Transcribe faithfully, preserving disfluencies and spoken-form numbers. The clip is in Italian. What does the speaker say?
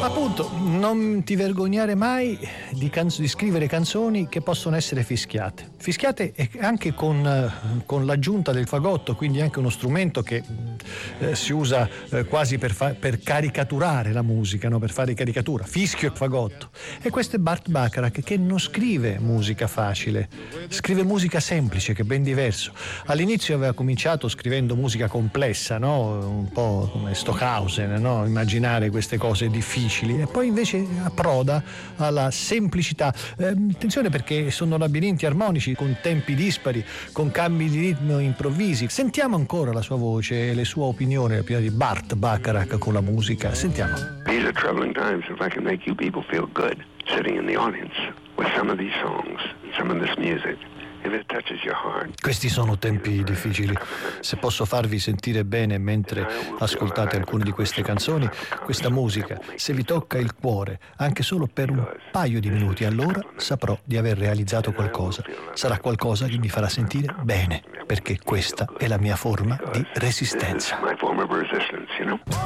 Appunto, non ti vergognare mai di, canzo- di scrivere canzoni che possono essere fischiate. Fischiate e anche con, eh, con l'aggiunta del fagotto, quindi anche uno strumento che eh, si usa eh, quasi per, fa- per caricaturare la musica, no? Per fare caricatura, fischio e fagotto. E questo è Burt Bacharach, che non scrive musica facile, scrive musica semplice, che è ben diverso. All'inizio aveva cominciato scrivendo musica complessa, no? Un po' come Stockhausen, no? Immaginare queste cose difficili, e poi invece approda alla semplicità. Eh, attenzione, perché sono labirinti armonici con tempi dispari, con cambi di ritmo improvvisi. Sentiamo ancora la sua voce e le sue opinioni prima di Burt Bacharach con la musica. Sentiamo. These are troubling times. If I can make you people feel good sitting in the audience with some of these songs, some of this music. Questi sono tempi difficili. Se posso farvi sentire bene mentre ascoltate alcune di queste canzoni, questa musica, se vi tocca il cuore, anche solo per un paio di minuti, allora saprò di aver realizzato qualcosa. Sarà qualcosa che mi farà sentire bene, perché questa è la mia forma di resistenza.